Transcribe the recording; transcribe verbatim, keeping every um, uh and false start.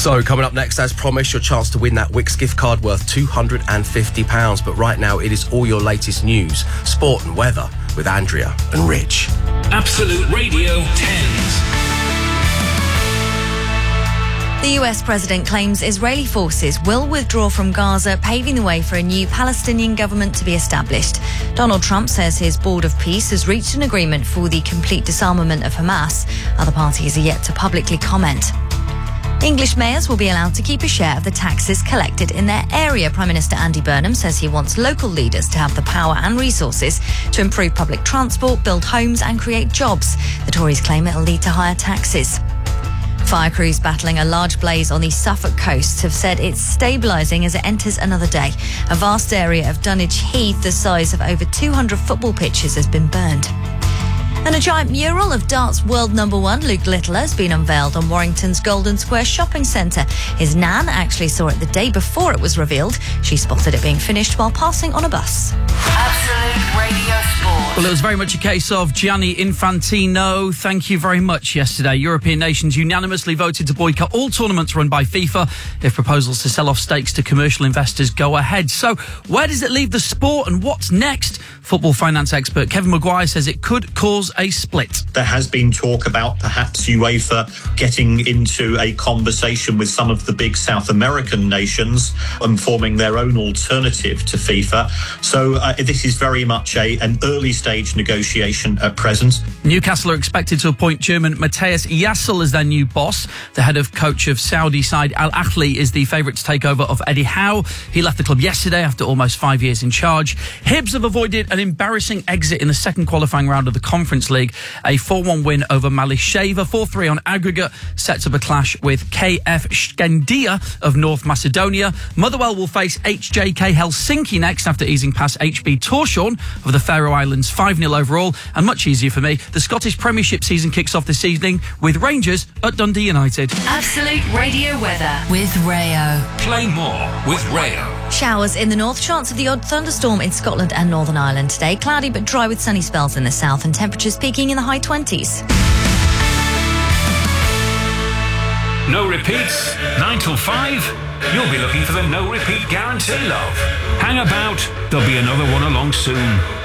So, coming up next, as promised, your chance to win that Wix gift card worth two hundred fifty pounds. But right now, it is all your latest news, sport and weather with Andrea and Rich. Absolute Radio tens. The U S president claims Israeli forces will withdraw from Gaza, paving the way for a new Palestinian government to be established. Donald Trump says his Board of Peace has reached an agreement for the complete disarmament of Hamas. Other parties are yet to publicly comment. English mayors will be allowed to keep a share of the taxes collected in their area. Prime Minister Andy Burnham says he wants local leaders to have the power and resources to improve public transport, build homes and create jobs. The Tories claim it will lead to higher taxes. Fire crews battling a large blaze on the Suffolk coast have said it's stabilising as it enters another day. A vast area of Dunwich Heath, the size of over two hundred football pitches, has been burned. And a giant mural of darts world number one Luke Littler has been unveiled on Warrington's Golden Square shopping centre. His nan actually saw it the day before it was revealed. She spotted it being finished while passing on a bus. Absolute Radio Sport. Well, it was very much a case of Gianni Infantino, thank you very much yesterday. European nations unanimously voted to boycott all tournaments run by FIFA if proposals to sell off stakes to commercial investors go ahead. So where does it leave the sport and what's next? Football finance expert Kevin Maguire says it could cause a split. There has been talk about perhaps UEFA getting into a conversation with some of the big South American nations and forming their own alternative to FIFA. So uh, this is very much a, an early stage negotiation at present. Newcastle are expected to appoint German Matthias Jassel as their new boss. The head of coach of Saudi side Al Ahly is the favourite to take over of Eddie Howe. He left the club yesterday after almost five years in charge. Hibs have avoided an embarrassing exit in the second qualifying round of the Conference League. A four one win over Malisheva, four three on aggregate, sets up a clash with K F Skandia of North Macedonia. Motherwell will face H J K Helsinki next after easing past H B Tórshavn of the Faroe Islands five nil overall. And much easier for me, the Scottish Premiership season kicks off this evening with Rangers at Dundee United. Absolute Radio weather with Rayo. Play more with Rayo. Showers in the north, chance of the odd thunderstorm in Scotland and Northern Ireland today. Cloudy but dry with sunny spells in the south and temperatures peaking in the high twenties. No repeats, nine till five. You'll be looking for the no repeat guarantee, love. Hang about, there'll be another one along soon.